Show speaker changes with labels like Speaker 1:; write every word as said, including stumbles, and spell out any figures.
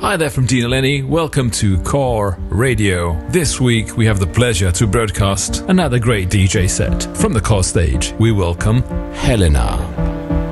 Speaker 1: Hi there from Dean Lenny. Welcome to Core Radio. This week we have the pleasure to broadcast another great D J set. From the Core stage, we welcome Helena.